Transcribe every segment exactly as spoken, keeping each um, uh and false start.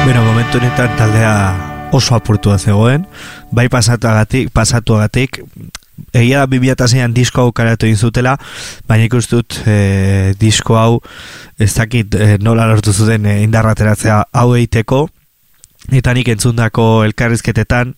Bueno, momentu honetan taldea oso apurtua zegoen, bai pasatuagatik, pasatuagatik, egia da bi mila seian disko hau karatu egin zutela, baina ikustut e, disko hau ez dakit e, nola lortu zuten e, indarrateratzea hau egiteko, eta nik entzundako elkarrizketetan,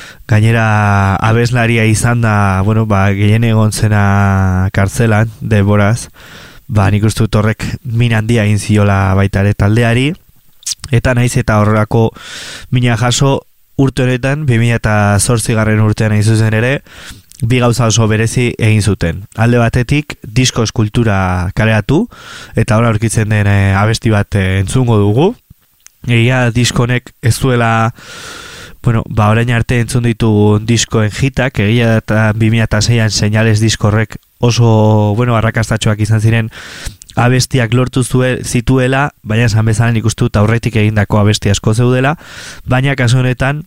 gainera abeslaria izan da, bueno, ba, gehien egon zena kartzelan, denboraz, ba, nik uste dut horrek min handia egin ziola baita ere taldeari, eta naiz eta horrelako mina jaso urte honetan, bi mila zortzi garren urtean egin zuzen ere, bi gauza oso berezi egin zuten. Alde batetik, disko eskultura kaleratu, eta hor aurkitzen den e, abesti bat e, entzungo dugu. Egia diskonek ez duela, bueno, ba orain arte entzun ditu diskoen hitak, egia eta bi mila seian Señales diskorrek oso, bueno, arrakastatxoak izan ziren abestiak lortu zue, zituela, baina esan bezala nik uste dut aurretik egindako abesti asko zeudela, baina kasu honetan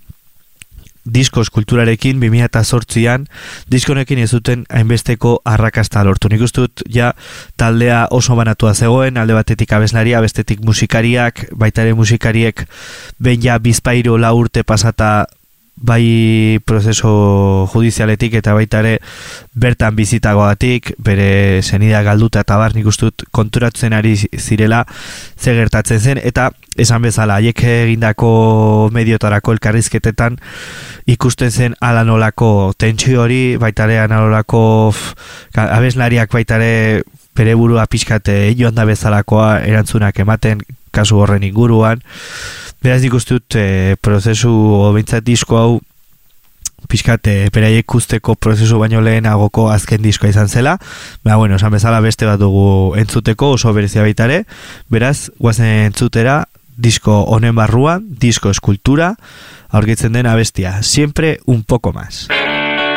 disko eskulturarekin bi mila zortzian diskonekin ez duten hainbesteko arrakasta lortu. Nik uste dut ja taldea oso banatua zegoen, alde batetik abeslaria, bestetik musikariak, baita ere musikariek behin ja bizpairo la urte pasata bai prozeso judizialetik eta baita ere bertan bizitagoatik, bere senidea galduta eta bar, nik uste dut konturatzen ari zirela ze gertatzen zen, eta esan bezala, haiek egindako mediotarako elkarrizketetan ikusten zen ala nolako tentsio hori, baita ere analolako abeslariak baita ere bere burua pixkate joan da bezalakoa erantzunak ematen kasu horren inguruan. Beraz nik uste dut e, prozesu obintzat disko hau pixkat e, beraiek ikusteko prozesu baino lehenagoko azken diskoa izan zela. Baina, bueno, esan bezala beste bat dugu entzuteko oso berezia baitare. Beraz, guazen entzutera disko honen barruan, disko eskultura, aurkitzen den abestia. Siempre un poco más.